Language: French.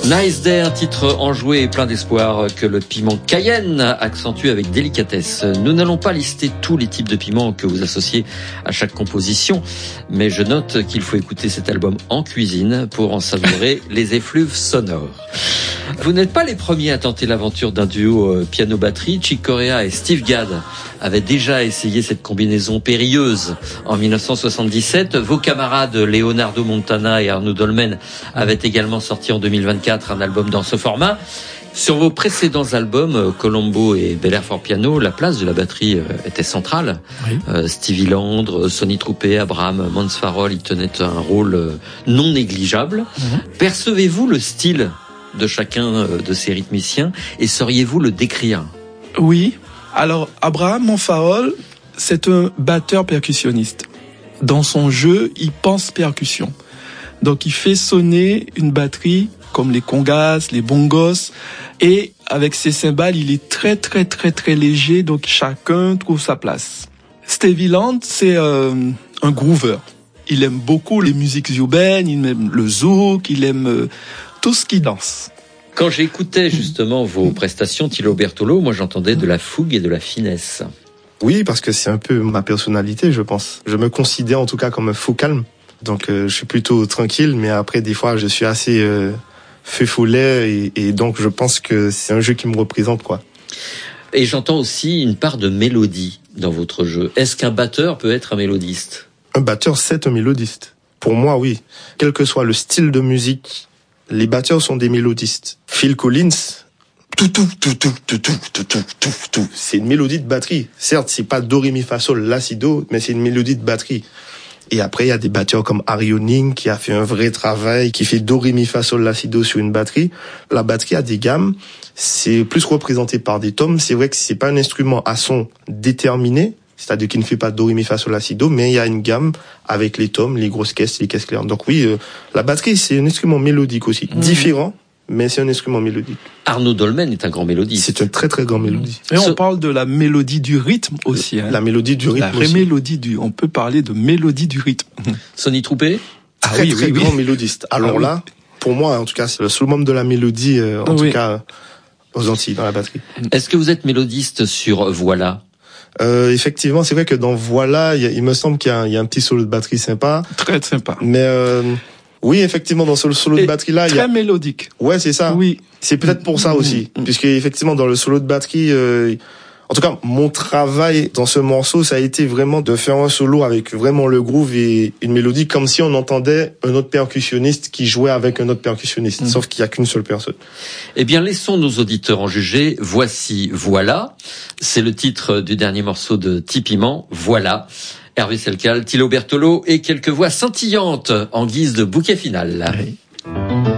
Nice Day, un titre enjoué et plein d'espoir que le piment Cayenne accentue avec délicatesse. Nous n'allons pas lister tous les types de piments que vous associez à chaque composition, mais je note qu'il faut écouter cet album en cuisine pour en savourer les effluves sonores. Vous n'êtes pas les premiers à tenter l'aventure d'un duo piano-batterie. Chick Corea et Steve Gadd avaient déjà essayé cette combinaison périlleuse en 1977. Vos camarades Leonardo Montana et Arnaud Dolmen avaient également sorti en 2024 un album dans ce format. Sur vos précédents albums, Colombo et Bel Air for Piano, la place de la batterie était centrale. Oui. Stevie Landre, Sonny Troupé, Abraham Mansfarol y tenaient un rôle non négligeable. Percevez-vous le style de chacun de ces rythmiciens et sauriez-vous le décrire? Oui. Alors, Abraham Mansfarol, c'est un batteur percussionniste. Dans son jeu, il pense percussion. Donc, il fait sonner une batterie comme les congas, les bongos. Et avec ses cymbales, il est très, très, très, très léger. Donc, chacun trouve sa place. Stevie Land, c'est un groover. Il aime beaucoup les musiques urbaines, il aime le zouk, il aime tout ce qui danse. Quand j'écoutais justement vos prestations, Thilo Bertolo, moi j'entendais de la fougue et de la finesse. Oui, parce que c'est un peu ma personnalité, je pense. Je me considère en tout cas comme un fou calme. Donc je suis plutôt tranquille, mais après des fois je suis assez feu follet et donc je pense que c'est un jeu qui me représente, quoi. Et j'entends aussi une part de mélodie dans votre jeu. Est-ce qu'un batteur peut être un mélodiste? Un batteur, c'est un mélodiste. Pour moi, oui. Quel que soit le style de musique, les batteurs sont des mélodistes. Phil Collins, c'est une mélodie de batterie. Certes, c'est pas do, ré, mi, fa, sol, la, si, do, mais c'est une mélodie de batterie. Et après, il y a des batteurs comme Harry Honing qui a fait un vrai travail, qui fait do, ré, mi, fa, sol, la, si, do sur une batterie. La batterie a des gammes. C'est plus représenté par des tomes. C'est vrai que c'est pas un instrument à son déterminé. C'est-à-dire qu'il ne fait pas do, ré, mi, fa, sol, la, si, do, mais il y a une gamme avec les tomes, les grosses caisses, les caisses claires. Donc oui, la batterie, c'est un instrument mélodique aussi. Différent, mais c'est un instrument mélodique. Arnaud Dolmen est un grand mélodiste. C'est un très très grand mélodiste. Et on parle de la mélodie du rythme aussi. La mélodie du rythme aussi. Mélodie on peut parler de mélodie du rythme. Sonny Troupé? Très grand mélodiste. Alors là, pour moi, en tout cas, c'est le summum de la mélodie, en tout cas, aux Antilles, dans la batterie. Est-ce que vous êtes mélodiste sur Voilà? Effectivement, c'est vrai que dans Voilà, il me semble qu'il y a un petit solo de batterie sympa. Très sympa. Mais oui, effectivement, dans ce solo de batterie là, très mélodique. Ouais, c'est ça. Oui. C'est peut-être pour ça aussi, puisque effectivement dans le solo de batterie, en tout cas, mon travail dans ce morceau, ça a été vraiment de faire un solo avec vraiment le groove et une mélodie comme si on entendait un autre percussionniste qui jouait avec un autre percussionniste, sauf qu'il y a qu'une seule personne. Eh bien, laissons nos auditeurs en juger. Voici Voilà. C'est le titre du dernier morceau de Tipiment. Voilà. Hervé Selcal, Thilo Bertolo et quelques voix scintillantes en guise de bouquet final. Oui.